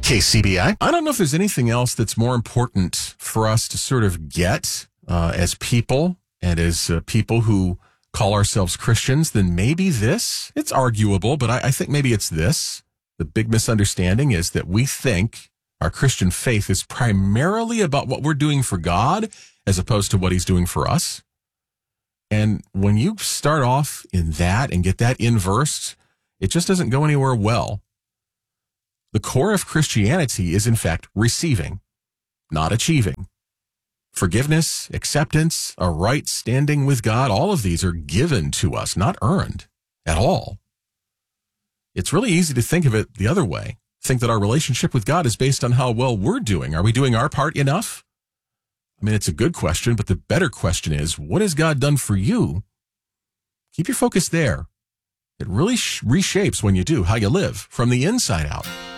KCBI. I don't know if there's anything else that's more important for us to sort of get as people and as people who call ourselves Christians than maybe this. It's arguable, but I think maybe it's this. The big misunderstanding is that we think our Christian faith is primarily about what we're doing for God as opposed to what he's doing for us. And when you start off in that and get that inversed, it just doesn't go anywhere well. The core of Christianity is, in fact, receiving, not achieving. Forgiveness, acceptance, a right standing with God, all of these are given to us, not earned at all. It's really easy to think of it the other way. Think that our relationship with God is based on how well we're doing. Are we doing our part enough? I mean, it's a good question, but the better question is, what has God done for you? Keep your focus there. It really reshapes when you do how you live from the inside out.